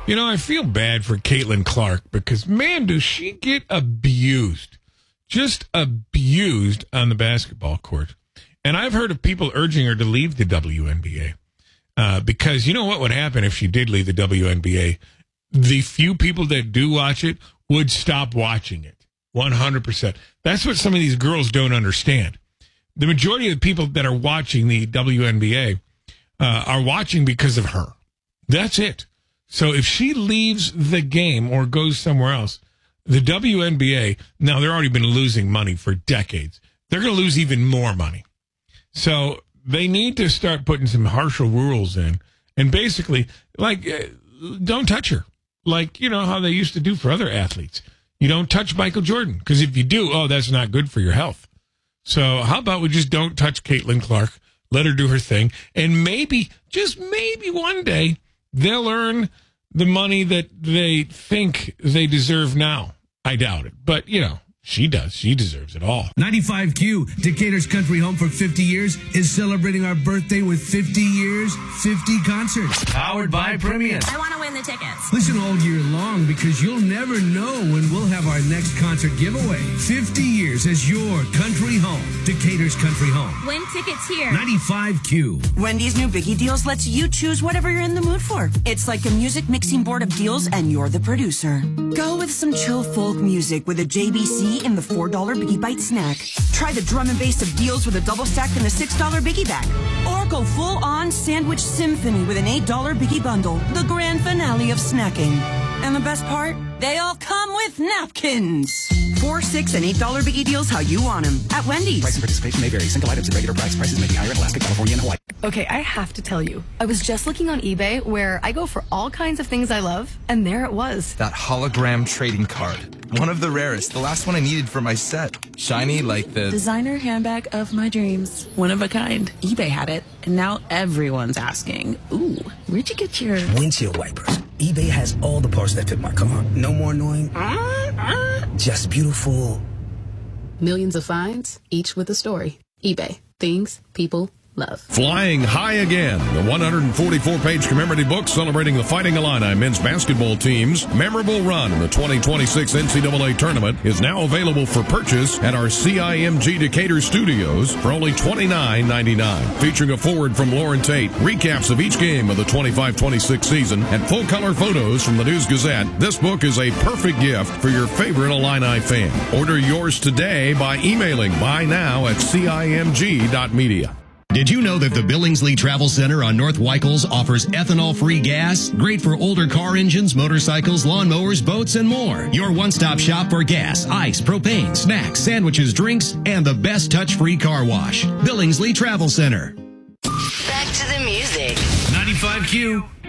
I feel bad for Caitlin Clark because, man, does she get abused. Just abused on the basketball court. And I've heard of people urging her to leave the WNBA because you know what would happen if she did leave the WNBA? The few people that do watch it would stop watching it. 100%. That's what some of these girls don't understand. The majority of the people that are watching the WNBA are watching because of her. That's it. So if she leaves the game or goes somewhere else, the WNBA, now they've already been losing money for decades. They're going to lose even more money. So they need to start putting some harsher rules in. And basically, don't touch her. Like, how they used to do for other athletes. You don't touch Michael Jordan. Because if you do, that's not good for your health. So how about we just don't touch Caitlin Clark, let her do her thing, and maybe, just maybe one day, they'll earn the money that they think they deserve now. I doubt it. But, she does. She deserves it all. 95Q, Decatur's country home for 50 years, is celebrating our birthday with 50 years, 50 concerts. Powered by Premium. I want to win the tickets. Listen all year long because you'll never know when we'll have our next concert giveaway. 50 years as your country home. Decatur's country home. Win tickets here. 95Q. Wendy's new Biggie Deals lets you choose whatever you're in the mood for. It's like a music mixing board of deals and you're the producer. Go with some chill folk music with a JBC in the $4 Biggie Bite snack. Try the drum and bass of deals with a double stack and a $6 Biggie bag. Or go full-on sandwich symphony with an $8 Biggie bundle. The grand finale of snacking. And the best part? They all come with napkins. $4, $6, and $8 Biggie Deals how you want them. At Wendy's. Price and participation may vary. Single items at regular price. Prices may be higher in Alaska, California, and Hawaii. Okay, I have to tell you. I was just looking on eBay where I go for all kinds of things I love, and there it was. That hologram trading card. One of the rarest. The last one I needed for my set. Shiny like the... designer handbag of my dreams. One of a kind. eBay had it, and now everyone's asking, ooh, where'd you get your... windshield wipers. eBay has all the parts that fit my car. No more annoying. Just beautiful. Millions of finds, each with a story. eBay. Things people love. Flying High Again, the 144-page commemorative book celebrating the Fighting Illini men's basketball team's memorable run in the 2026 NCAA tournament, is now available for purchase at our CIMG Decatur studios for only $29.99. Featuring a foreword from Lauren Tate, recaps of each game of the 25-26 season, and full-color photos from the News-Gazette, this book is a perfect gift for your favorite Illini fan. Order yours today by emailing buy-now@cimg.media. Did you know that the Billingsley Travel Center on North Weichels offers ethanol-free gas? Great for older car engines, motorcycles, lawnmowers, boats, and more. Your one-stop shop for gas, ice, propane, snacks, sandwiches, drinks, and the best touch-free car wash. Billingsley Travel Center. Back to the music. 95Q.